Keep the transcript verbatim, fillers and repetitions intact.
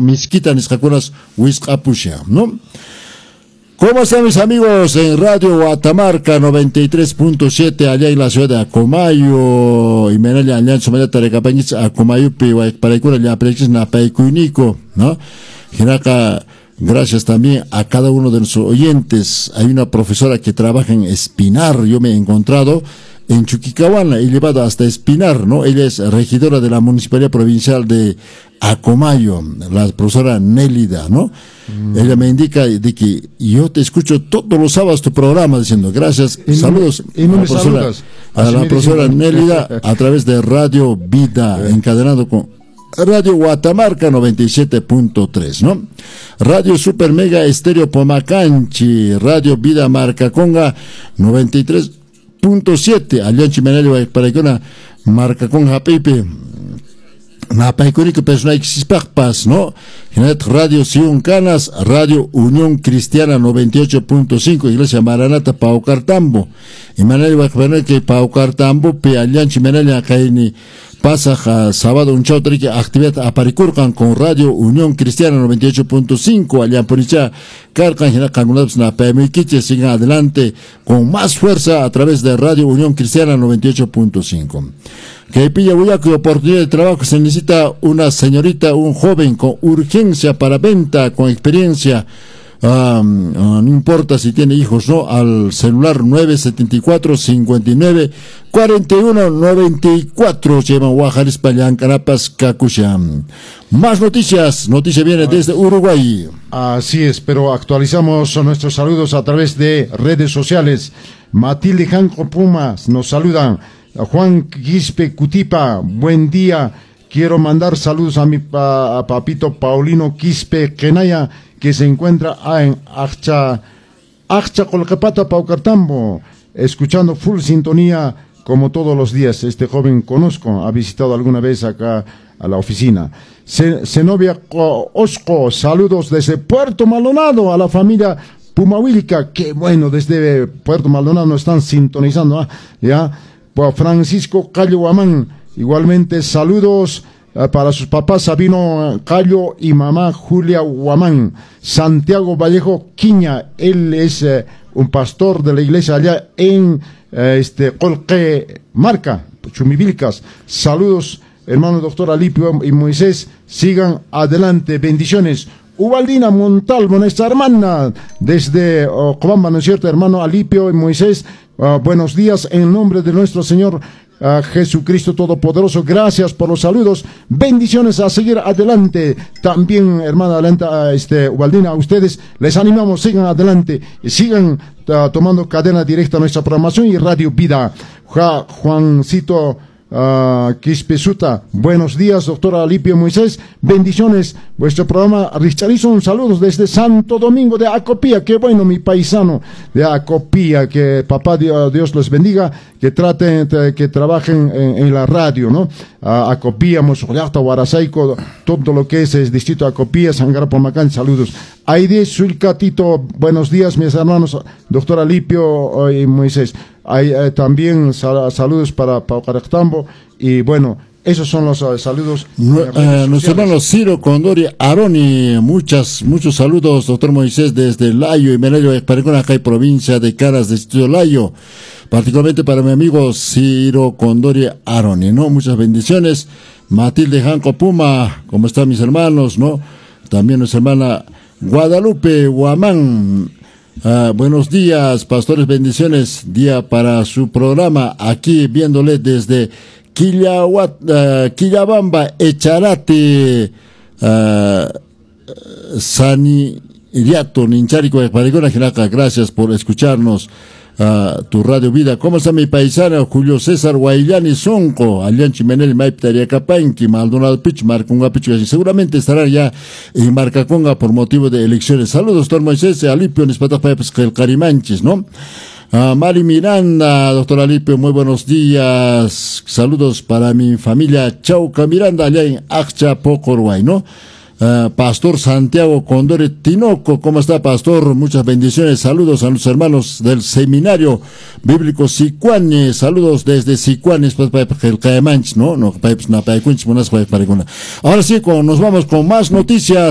Misquita Niscacunas Huizcapusha, ¿no? ¿Cómo están mis amigos en Radio Guatamarca noventa y tres punto siete allá en la ciudad de Acomayo y Menali allá en Somalia Tarecapañiz Acomayo para que la aprecies na paikunico, ¿no? Jiraka, gracias también a cada uno de nuestros oyentes. Hay una profesora que trabaja en Espinar, yo me he encontrado en Chuquicahuana y llevado hasta Espinar, ¿no? Ella es regidora de la Municipalidad Provincial de Acomayo, la profesora Nélida, ¿no? Mm. Ella me indica de que yo te escucho todos los sábados tu programa diciendo gracias, y saludos y no a, me la profesora, a la profesora Nélida a través de Radio Vida, encadenado con Radio Guatamarca noventa y siete punto tres, ¿no? Radio Super Mega Estéreo Pomacanchi, Radio Vida Marcaconga noventa y tres punto siete, allá en Chimenelli para que una Marcaconga Pepe na paikunico persona existpakpas, ¿no? Radio Sion Canas, Radio Unión Cristiana noventa y ocho punto cinco, Iglesia Maranata Paucartambo. Y Maneli Bakbanel que Paucartambo, pe allá en Chimenelli Acaini pasa a sábado un chautri que actividad aparicurcan con Radio Unión Cristiana noventa y ocho punto cinco, allá en Ponicha Carcan, Gina Cangulaps na Pemiquiche, sigan adelante con más fuerza a través de Radio Unión Cristiana noventa y ocho punto cinco. Que pilla voy a que oportunidad de trabajo se necesita una señorita, un joven con urgencia para venta, con experiencia, um, uh, no importa si tiene hijos, no, al celular nueve siete cuatro, cinco nueve, cuatro uno nueve cuatro, llevan Guajaris Payán, Canapas, Cacusham. Más noticias, noticia viene desde Uruguay. Así es, pero actualizamos nuestros saludos a través de redes sociales. Matilde Janco Pumas nos saludan. Juan Quispe Cutipa, buen día. Quiero mandar saludos a mi pa, a papito Paulino Quispe Kenaya, que se encuentra en Acha, Acha Colcapata Paucartambo, escuchando full sintonía como todos los días. Este joven conozco, ha visitado alguna vez acá a la oficina. Zenobia Osco, saludos desde Puerto Maldonado a la familia Pumahuilica. Qué bueno, desde Puerto Maldonado nos están sintonizando, ¿eh? Ya. Francisco Callo Guamán, igualmente saludos uh, para sus papás Sabino Callo y mamá Julia Guamán. Santiago Vallejo Quiña, él es uh, un pastor de la iglesia allá en uh, este Colque Marca, Chumivilcas. Saludos, hermano doctor Alipio y Moisés, sigan adelante, bendiciones. Ubaldina Montalvo, nuestra hermana, desde uh, Cobamba, ¿no es cierto, hermano Alipio y Moisés? Uh, buenos días, en nombre de nuestro Señor uh, Jesucristo Todopoderoso, gracias por los saludos, bendiciones, a seguir adelante. También, hermana Alenta, este, Ubaldina, a ustedes les animamos, sigan adelante y sigan uh, tomando cadena directa a nuestra programación y Radio Vida. Ja, Juancito Uh, Quispesuta, buenos días, doctora Alipio Moisés, bendiciones, vuestro programa. Richardson, saludos desde Santo Domingo de Acopía, qué bueno, mi paisano de Acopía, que papá Dios, Dios les bendiga, que traten, que trabajen en, en la radio, ¿no? Uh, Acopía, Mosoyacta, Guarasaico, todo lo que es el distrito de Acopía, Sangarapamacán, saludos. Aide Sulcatito, buenos días, mis hermanos, doctora Alipio y Moisés. Hay eh, también sal saludos para Paucartambo y bueno, esos son los uh, saludos. No, uh, nuestro hermano Ciro Condori Aroni, muchas, muchos saludos, doctor Moisés, desde Layo y Menello, Esparicona, acá en provincia de Caras, de Estudio Layo, particularmente para mi amigo Ciro Condori Aroni, ¿no? Muchas bendiciones. Matilde Janco Puma, ¿cómo están mis hermanos, no? También nuestra hermana Guadalupe Guamán. Uh, buenos días, pastores, bendiciones, día para su programa, aquí viéndole desde Quillawat, uh, Quillabamba, Echarate, uh, Saniriato, Nincharico, Parigona, Ginaca, gracias por escucharnos, uh, tu Radio Vida. ¿Cómo está mi paisano Julio César Guayllani Sonco, Alianchi Menel, Maiptaria Capanqui, Maldonado Pich, Marconga Pich, seguramente estará ya en Marcaconga por motivo de elecciones. Saludos, doctor Moisés, Alipio, Nispatapayas, el Carimanchis, ¿no? Uh, Mari Miranda, doctor Alipio, muy buenos días. Saludos para mi familia Chauca Miranda, allá en Accha, Pocorguay, ¿no? Uh, Pastor Santiago Condore Tinoco, ¿cómo está, pastor? Muchas bendiciones, saludos a los hermanos del Seminario Bíblico Sicuani, saludos desde Sicuani, el Caemanch, ¿no? No, ahora sí, nos vamos con más noticias.